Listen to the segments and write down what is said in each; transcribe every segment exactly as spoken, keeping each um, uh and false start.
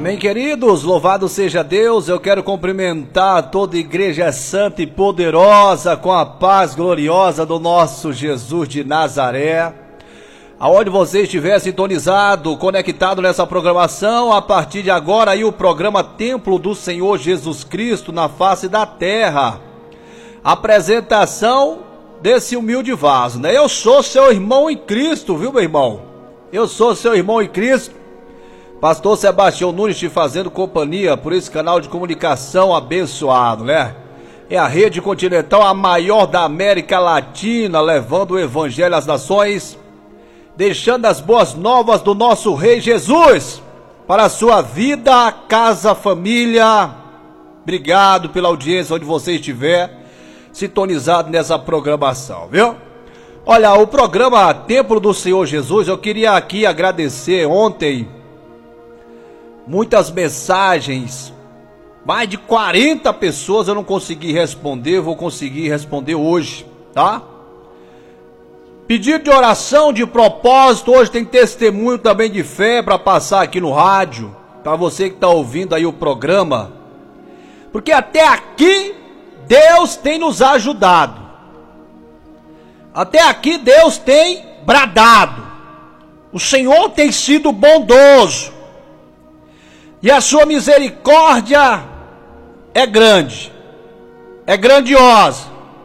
Amém, queridos, louvado seja Deus. Eu quero cumprimentar toda a igreja santa e poderosa com a paz gloriosa do nosso Jesus de Nazaré. Aonde você estiver sintonizado, conectado nessa programação, a partir de agora aí o programa Templo do Senhor Jesus Cristo na face da terra. Apresentação desse humilde vaso, né? Eu sou seu irmão em Cristo, viu, meu irmão? Eu sou seu irmão em Cristo. Pastor Sebastião Nunes te fazendo companhia por esse canal de comunicação abençoado, né? É a Rede Continental, a maior da América Latina, levando o evangelho às nações, deixando as boas novas do nosso Rei Jesus para a sua vida, casa, família. Obrigado pela audiência onde você estiver sintonizado nessa programação, viu? Olha, o programa Templo do Senhor Jesus, eu queria aqui agradecer ontem. Muitas mensagens, mais de quarenta pessoas eu não consegui responder, vou conseguir responder hoje, tá? Pedido de oração, de propósito, hoje tem testemunho também de fé para passar aqui no rádio, para você que está ouvindo aí o programa, porque até aqui Deus tem nos ajudado, até aqui Deus tem bradado, o Senhor tem sido bondoso, e a sua misericórdia é grande, é grandiosa.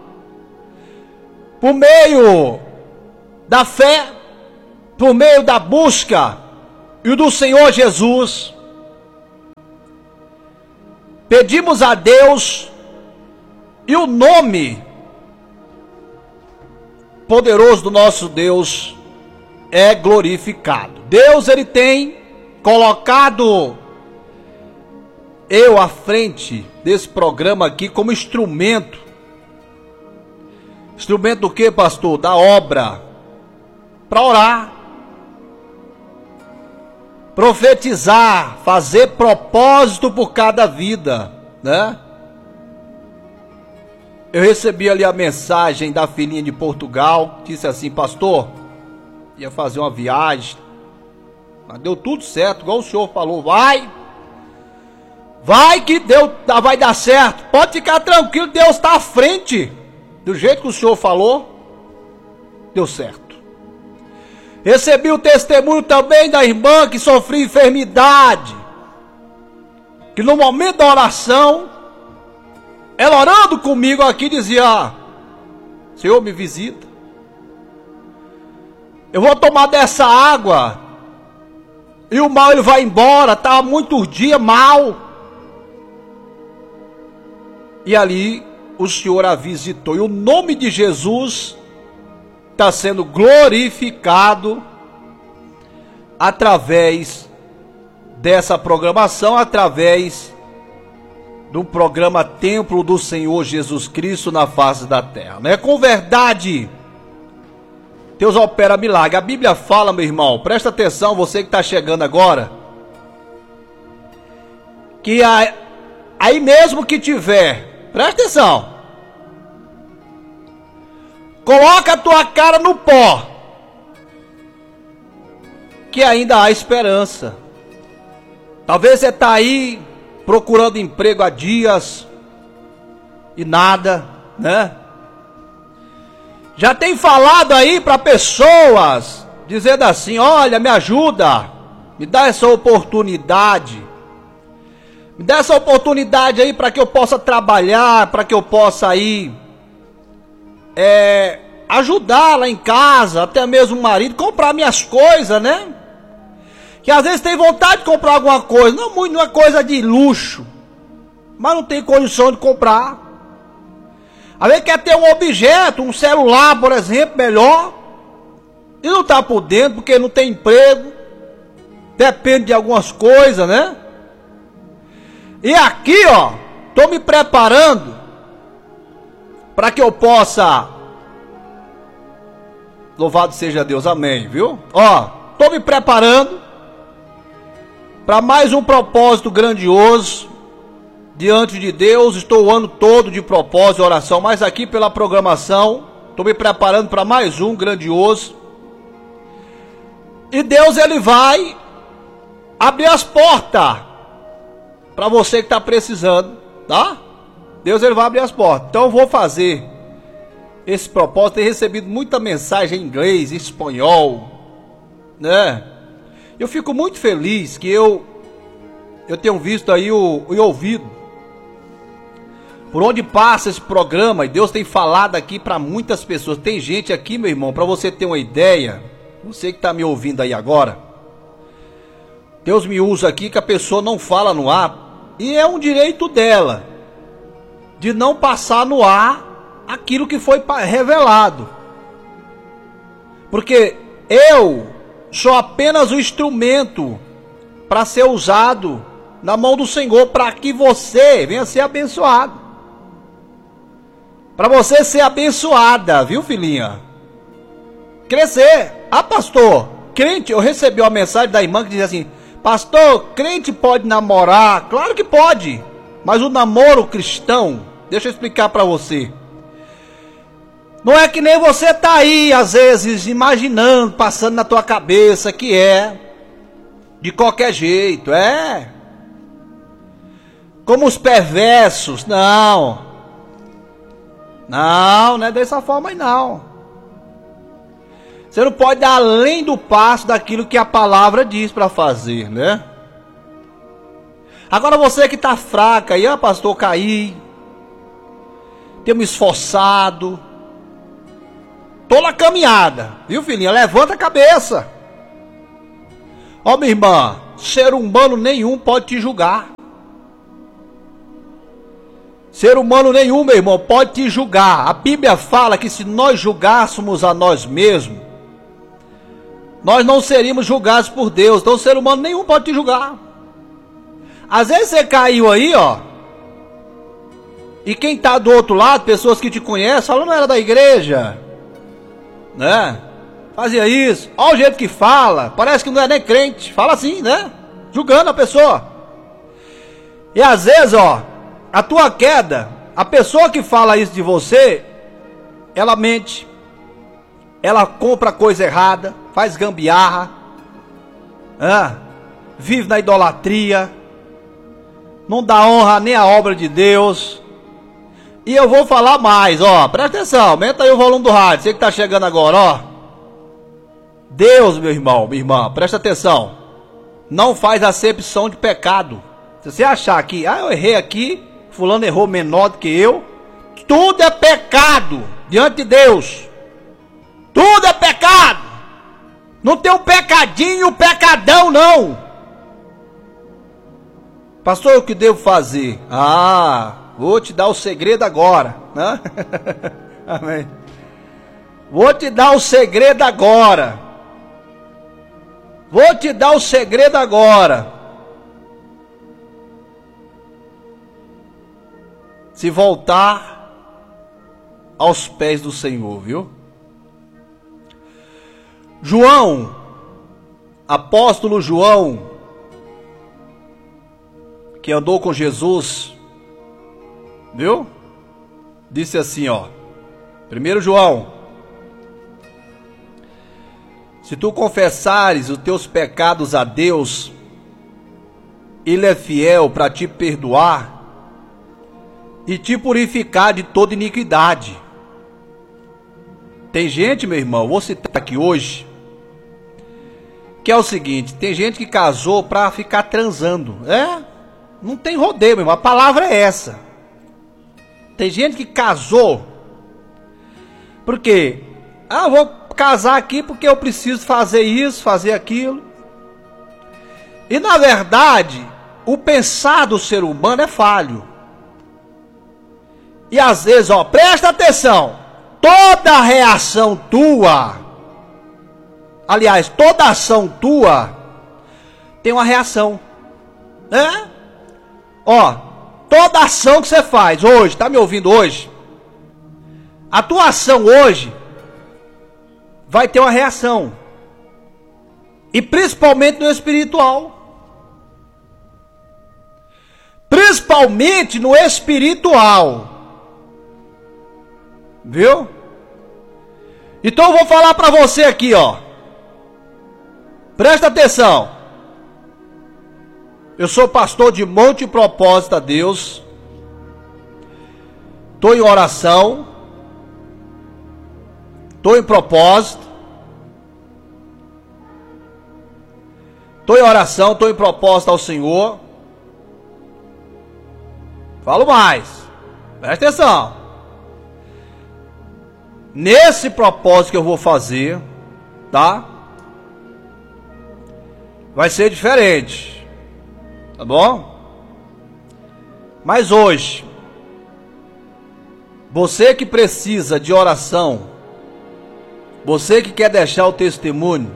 Por meio da fé, por meio da busca e do Senhor Jesus, pedimos a Deus e o nome poderoso do nosso Deus é glorificado. Deus, ele tem colocado eu à frente desse programa aqui como instrumento. Instrumento do que, pastor? Da obra. Para orar, profetizar, fazer propósito por cada vida, né? Eu recebi ali a mensagem da filhinha de Portugal, disse assim: pastor, ia fazer uma viagem, mas deu tudo certo, igual o senhor falou, vai, vai que deu, vai dar certo, pode ficar tranquilo, Deus está à frente, do jeito que o senhor falou, deu certo. Recebi o testemunho também da irmã que sofreu enfermidade, que no momento da oração, ela orando comigo aqui dizia: Senhor, me visita, eu vou tomar dessa água e o mal ele vai embora, estava muitos dias mal. E ali o Senhor a visitou, e o nome de Jesus está sendo glorificado através dessa programação, através do programa Templo do Senhor Jesus Cristo na face da terra, né? Com verdade, Deus opera milagre. A Bíblia fala, meu irmão, presta atenção, você que está chegando agora, que a, aí mesmo que tiver, presta atenção, coloca a tua cara no pó, que ainda há esperança. Talvez você está aí procurando emprego há dias e nada, né? Já tem falado aí para pessoas, dizendo assim: olha, me ajuda, me dá essa oportunidade, me dá essa oportunidade aí para que eu possa trabalhar, para que eu possa aí É, ajudar lá em casa, até mesmo o marido, comprar minhas coisas, né? Que às vezes tem vontade de comprar alguma coisa, não muito, não é coisa de luxo, mas não tem condição de comprar. Às vezes quer ter um objeto, um celular, por exemplo, melhor, e não está podendo porque não tem emprego, depende de algumas coisas, né? E aqui, ó, estou me preparando para que eu possa, louvado seja Deus, amém, viu? Ó, estou me preparando para mais um propósito grandioso diante de Deus. Estou o ano todo de propósito e oração, mas aqui pela programação, estou me preparando para mais um grandioso. E Deus, ele vai abrir as portas para você que está precisando, tá? Deus ele vai abrir as portas. Então eu vou fazer esse propósito. Tenho recebido muita mensagem em inglês, em espanhol, né? Eu fico muito feliz que eu eu tenho visto aí o, e ouvido por onde passa esse programa, e Deus tem falado aqui para muitas pessoas. Tem gente aqui, meu irmão, para você ter uma ideia, você que está me ouvindo aí agora, Deus me usa aqui que a pessoa não fala no ar, e é um direito dela de não passar no ar aquilo que foi revelado, porque eu sou apenas o instrumento para ser usado na mão do Senhor, para que você venha ser abençoado, para você ser abençoada, viu, filhinha? Crescer. Ah, pastor, crente, eu recebi uma mensagem da irmã que diz assim: pastor, crente pode namorar? Claro que pode, mas o namoro cristão, deixa eu explicar para você, não é que nem você tá aí, às vezes, imaginando, passando na tua cabeça que é de qualquer jeito, é como os perversos. Não, não, não é dessa forma aí não. Você não pode dar além do passo daquilo que a palavra diz para fazer, né? Agora você que tá fraca aí, ah, pastor, caí, tenho me esforçado, tô na caminhada, viu, filhinha? Levanta a cabeça. Ó, oh, minha irmã, ser humano nenhum pode te julgar. Ser humano nenhum, meu irmão, pode te julgar. A Bíblia fala que se nós julgássemos a nós mesmos, nós não seríamos julgados por Deus. Então ser humano nenhum pode te julgar. Às vezes você caiu aí, ó, e quem tá do outro lado, pessoas que te conhecem, falam: não era da igreja, né? Fazia isso, olha o jeito que fala, parece que não é nem crente, fala assim, né? Julgando a pessoa. E às vezes, ó, a tua queda, a pessoa que fala isso de você, ela mente, ela compra coisa errada, faz gambiarra, ah, vive na idolatria, não dá honra nem à obra de Deus. E eu vou falar mais, ó, presta atenção, aumenta aí o volume do rádio, você que tá chegando agora, ó. Deus, meu irmão, minha irmã, presta atenção, não faz acepção de pecado. Se você achar que, ah, eu errei aqui, fulano errou menor do que eu, tudo é pecado diante de Deus. Tudo é pecado. Não tem um pecadinho, um pecadão, não. Pastor, o que devo fazer? Ah, vou te dar o segredo agora, né? Amém. Vou te dar o segredo agora. Vou te dar o segredo agora. Se voltar aos pés do Senhor, viu? João, apóstolo João, que andou com Jesus, viu? Disse assim, ó, primeiro João: se tu confessares os teus pecados a Deus, Ele é fiel para te perdoar e te purificar de toda iniquidade. Tem gente, meu irmão, vou citar aqui hoje, que é o seguinte: tem gente que casou para ficar transando. É, não tem rodeio, meu irmão, a palavra é essa. Tem gente que casou porque, ah, vou casar aqui porque eu preciso fazer isso, fazer aquilo. E na verdade, o pensar do ser humano é falho. E às vezes, ó, presta atenção, toda reação tua, aliás, toda ação tua tem uma reação, né? Ó, toda ação que você faz hoje, tá me ouvindo hoje? A tua ação hoje vai ter uma reação. E principalmente no espiritual. Principalmente no espiritual. Viu? Então eu vou falar para você aqui, ó. Presta atenção. Eu sou pastor de monte de propósito a Deus. Estou em oração. Estou em propósito. Estou em oração, estou em propósito ao Senhor. Falo mais. Presta atenção. Nesse propósito que eu vou fazer, tá? Vai ser diferente. Tá bom? Mas hoje, você que precisa de oração, você que quer deixar o testemunho,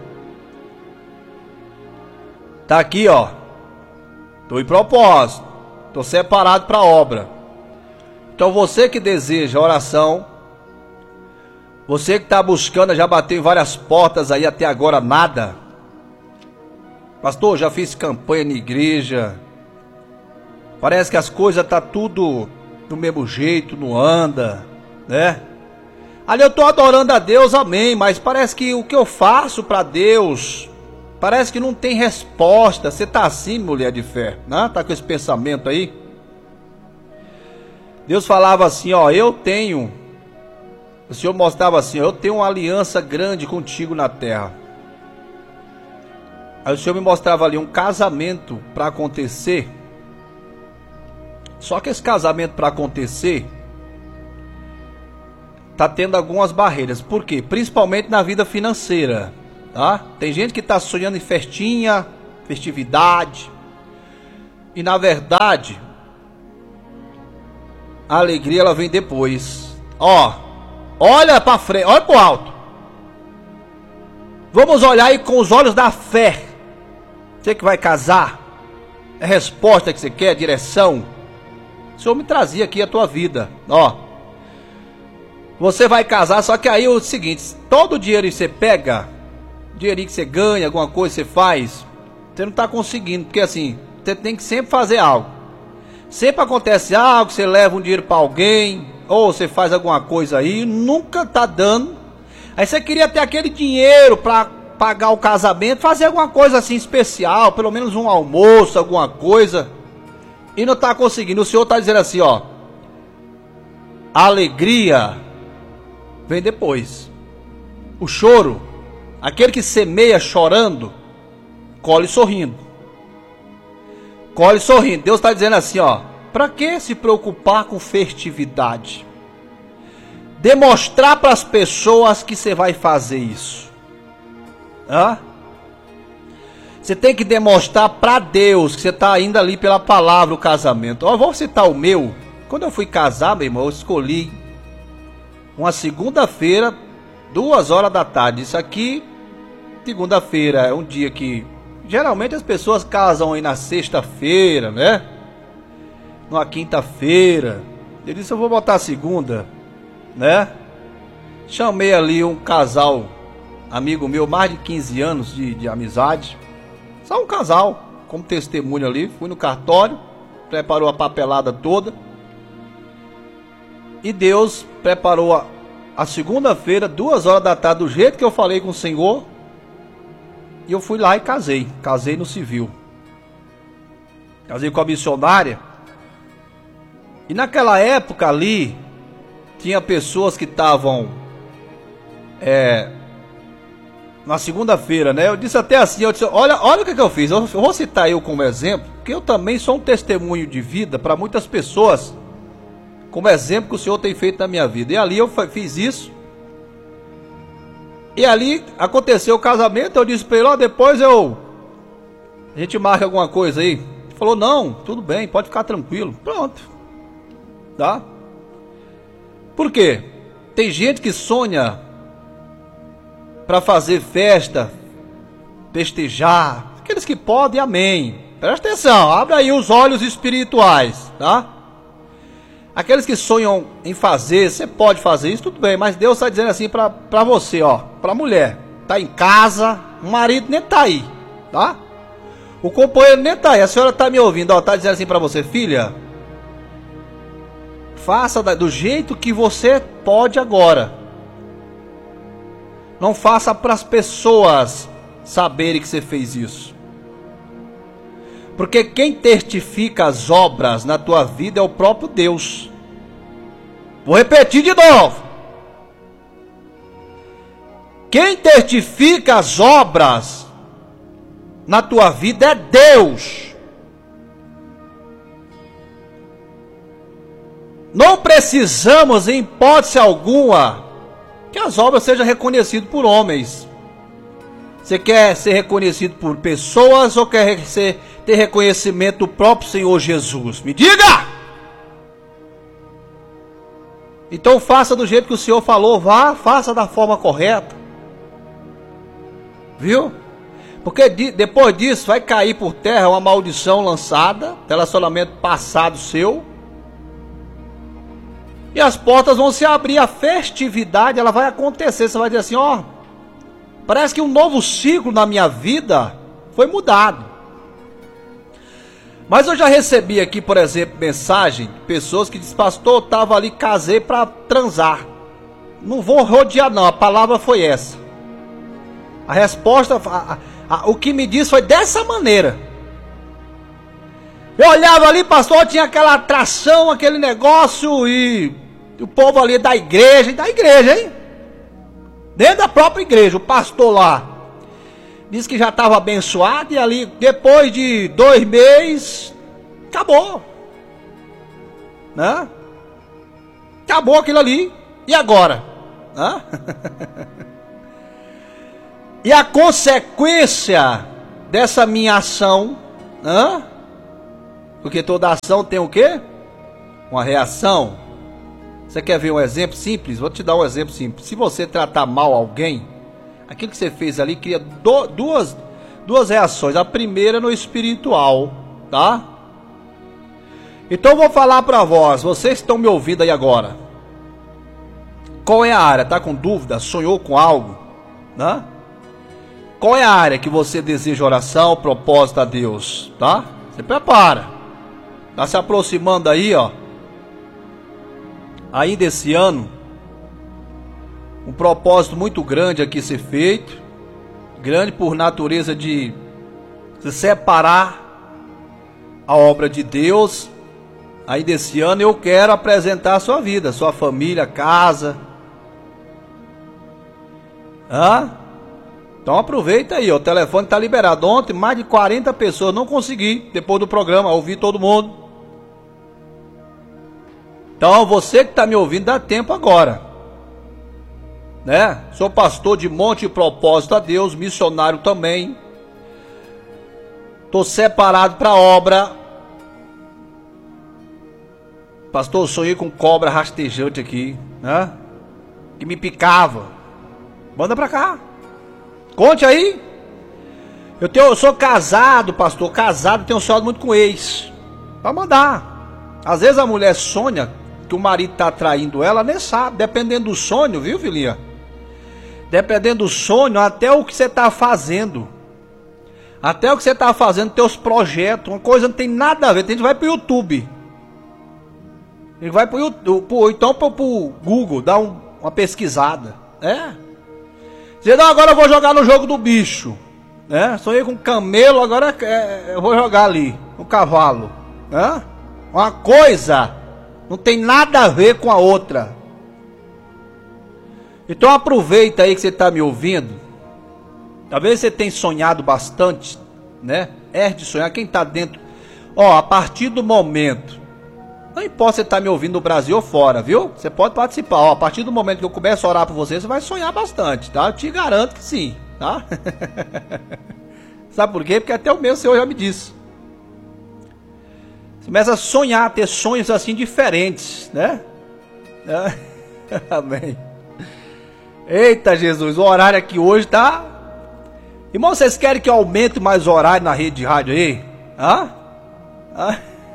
tá aqui, ó. Tô em propósito. Tô separado para a obra. Então você que deseja oração, você que está buscando, já bateu em várias portas aí até agora nada. Pastor, já fiz campanha na igreja. Parece que as coisas tá tudo do mesmo jeito, não anda, né? Ali eu tô adorando a Deus, amém, mas parece que o que eu faço para Deus, parece que não tem resposta. Você tá assim, mulher de fé, né? Tá com esse pensamento aí? Deus falava assim, ó, eu tenho, o Senhor mostrava assim, ó, eu tenho uma aliança grande contigo na terra. Aí o Senhor me mostrava ali um casamento para acontecer. Só que esse casamento para acontecer tá tendo algumas barreiras. Por quê? Principalmente na vida financeira, tá? Tem gente que tá sonhando em festinha, festividade. E na verdade, a alegria ela vem depois. Ó, olha para frente, olha pro alto. Vamos olhar aí com os olhos da fé. Você que vai casar, é a resposta que você quer, a direção. O Senhor me trazia aqui a tua vida, ó. Você vai casar, só que aí é o seguinte, todo o dinheiro que você pega, dinheiro que você ganha, alguma coisa que você faz, você não está conseguindo, porque assim, você tem que sempre fazer algo. Sempre acontece algo, você leva um dinheiro para alguém, ou você faz alguma coisa aí, nunca tá dando. Aí você queria ter aquele dinheiro para pagar o casamento, fazer alguma coisa assim especial, pelo menos um almoço, alguma coisa, e não está conseguindo. O Senhor está dizendo assim, ó, a alegria vem depois. O choro, aquele que semeia chorando, colhe sorrindo. Colhe sorrindo. Deus está dizendo assim, ó, para que se preocupar com festividade? Demonstrar para as pessoas que você vai fazer isso. Hã? Você tem que demonstrar para Deus que você está indo ali pela palavra o casamento. Ó, vou citar o meu. Quando eu fui casar, meu irmão, eu escolhi uma segunda-feira, duas horas da tarde. Isso aqui, segunda-feira, é um dia que geralmente as pessoas casam aí na sexta-feira, né? Na quinta-feira. Eu disse, eu vou botar a segunda, né? Chamei ali um casal, amigo meu, mais de quinze anos de, de amizade. Só um casal, como testemunho ali. Fui no cartório, preparou a papelada toda. E Deus preparou a, a segunda-feira, duas horas da tarde, do jeito que eu falei com o Senhor. E eu fui lá e casei. Casei no civil. Casei com a missionária. E naquela época ali, tinha pessoas que estavam... É, na segunda-feira, né? Eu disse até assim, eu disse, olha, olha o que, que eu fiz. Eu, eu vou citar eu como exemplo, porque eu também sou um testemunho de vida para muitas pessoas, como exemplo que o Senhor tem feito na minha vida. E ali eu fiz isso. E ali aconteceu o casamento. Eu disse para ele, ó, depois eu a gente marca alguma coisa aí. Ele falou, não, tudo bem, pode ficar tranquilo. Pronto. Tá? Por quê? Tem gente que sonha para fazer festa, festejar. Aqueles que podem, amém. Presta atenção, abre aí os olhos espirituais, tá? Aqueles que sonham em fazer, você pode fazer isso, tudo bem, mas Deus está dizendo assim para para você, ó, para a mulher, tá em casa, o marido nem tá aí, tá? O companheiro nem tá aí, a senhora tá me ouvindo, ó, tá dizendo assim para você, filha, faça do jeito que você pode agora. Não faça para as pessoas saberem que você fez isso. Porque quem testifica as obras na tua vida é o próprio Deus. Vou repetir de novo. Quem testifica as obras na tua vida é Deus. Não precisamos, em hipótese alguma, que as obras sejam reconhecidas por homens. Você quer ser reconhecido por pessoas ou quer ser, ter reconhecimento do próprio Senhor Jesus? Me diga! Então faça do jeito que o Senhor falou, vá, faça da forma correta. Viu? Porque de, depois disso vai cair por terra uma maldição lançada, relacionamento passado seu. E as portas vão se abrir, a festividade ela vai acontecer. Você vai dizer assim, ó, parece que um novo ciclo na minha vida foi mudado. Mas eu já recebi aqui, por exemplo, mensagem de pessoas que dizem, pastor, eu estava ali, casei para transar. Não vou rodear não, a palavra foi essa. A resposta, a, a, o que me disse foi dessa maneira. Eu olhava ali, pastor, tinha aquela atração, aquele negócio e o povo ali da igreja, da igreja, hein? Dentro da própria igreja, o pastor lá disse que já estava abençoado e ali, depois de dois meses, acabou. Né? Acabou aquilo ali. E agora? Né? E a consequência dessa minha ação, né? Porque toda ação tem o quê? Uma reação. Você quer ver um exemplo simples? Vou te dar um exemplo simples. Se você tratar mal alguém, aquilo que você fez ali cria do, duas, duas reações. A primeira no espiritual, tá? Então eu vou falar para vós, vocês que estão me ouvindo aí agora. Qual é a área? Tá com dúvida? Sonhou com algo? Né? Qual é a área que você deseja oração, propósito a Deus? Tá? Você prepara. Tá se aproximando aí, ó. Ainda esse ano, um propósito muito grande aqui ser feito, grande por natureza de se separar a obra de Deus. Ainda esse ano eu quero apresentar a sua vida, sua família, casa. Hã? Então aproveita aí, ó, o telefone está liberado. Ontem mais de quarenta pessoas, não consegui, depois do programa, ouvir todo mundo. Então você que está me ouvindo, dá tempo agora, né? Sou pastor de Monte Propósito a Deus, missionário também. Estou separado para a obra. Pastor, eu sonhei com cobra rastejante aqui, né? Que me picava. Manda para cá. Conte aí. Eu, tenho, eu sou casado, pastor, casado, tenho sonhado muito com ex. Para mandar. Às vezes a mulher sonha que o marido está traindo ela, nem sabe, dependendo do sonho, viu, filhinha? Dependendo do sonho, até o que você está fazendo, até o que você está fazendo, teus projetos, uma coisa não tem nada a ver. Tem gente que vai para o YouTube, ele vai para o YouTube, então para o Google, dá um, uma pesquisada, é? Dizer, não, agora eu vou jogar no jogo do bicho, né? Sonhei com um camelo, agora é, eu vou jogar ali, um cavalo, né? Uma coisa não tem nada a ver com a outra. Então aproveita aí que você está me ouvindo. Talvez você tenha sonhado bastante, né? É de sonhar, quem está dentro. Ó, a partir do momento, não importa se você está me ouvindo no Brasil ou fora, viu? Você pode participar. Ó, a partir do momento que eu começo a orar por você, você vai sonhar bastante, tá? Eu te garanto que sim, tá? Sabe por quê? Porque até o meu Senhor já me disse. Você começa a sonhar, ter sonhos assim diferentes, né? Amém. Eita Jesus, o horário aqui hoje tá... Irmão, vocês querem que eu aumente mais o horário na rede de rádio aí? Hã? Hã?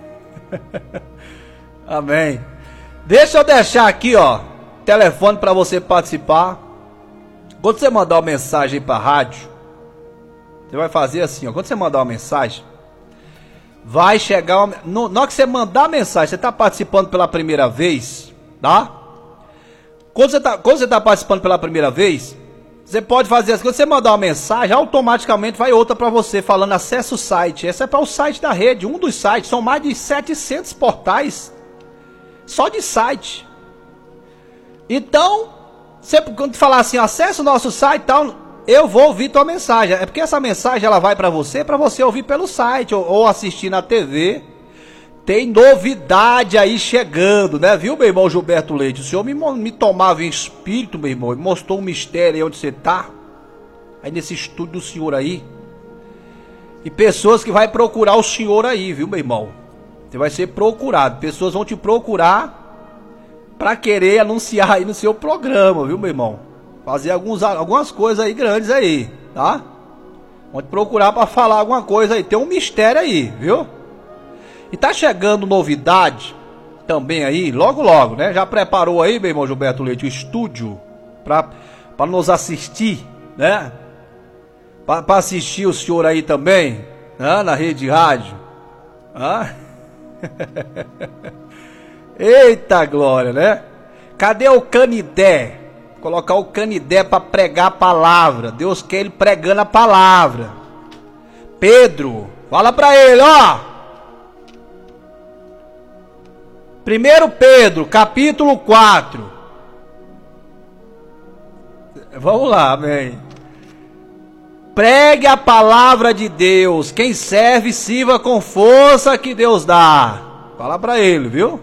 Amém. Deixa eu deixar aqui, ó, telefone para você participar. Quando você mandar uma mensagem para a rádio, você vai fazer assim, ó. Quando você mandar uma mensagem, vai chegar uma... no, na hora que você mandar a mensagem, você está participando pela primeira vez, tá? Quando você está quando você tá participando pela primeira vez, Você pode fazer assim, quando você mandar uma mensagem, automaticamente vai outra para você, falando acesse o site. Essa é para o site da rede, um dos sites. São mais de setecentos portais, só de site. Então, você, quando falar assim, acesse o nosso site e tal, eu vou ouvir tua mensagem. É porque essa mensagem ela vai para você, para você ouvir pelo site ou, ou assistir na T V. Tem novidade aí chegando, né? Viu, meu irmão Gilberto Leite? O senhor me, me tomava em espírito, meu irmão, e mostrou um mistério aí onde você tá. Aí nesse estúdio do senhor aí. E pessoas que vai procurar o senhor aí, viu, meu irmão? Você vai ser procurado. Pessoas vão te procurar pra querer anunciar aí no seu programa, viu, meu irmão? Fazer alguns, algumas coisas aí grandes aí, tá? Vão te procurar pra falar alguma coisa aí. Tem um mistério aí, viu? E tá chegando novidade também aí, logo logo, né? Já preparou aí, meu irmão Gilberto Leite, o estúdio pra, pra nos assistir, né? Pra, pra assistir o senhor aí também, né? Na rede rádio. Ah? Eita glória, né? Cadê o Canidé? Colocar o Canidé pra pregar a palavra. Deus quer ele pregando a palavra. Pedro, fala pra ele, ó. primeiro Pedro, capítulo quatro. Vamos lá, amém. Pregue a palavra de Deus. Quem serve, sirva com força que Deus dá. Fala pra ele, viu?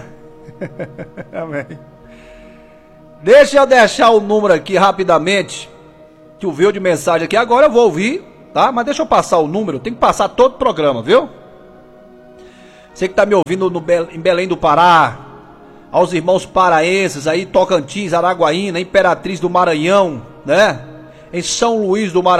Amém. Deixa eu deixar o número aqui rapidamente. Tu viu de mensagem aqui. Agora eu vou ouvir, tá? Mas deixa eu passar o número. Tem que passar todo o programa, viu? Você que está me ouvindo no Be- em Belém do Pará, aos irmãos paraenses aí, Tocantins, Araguaína, Imperatriz do Maranhão, né? Em São Luís do Maranhão.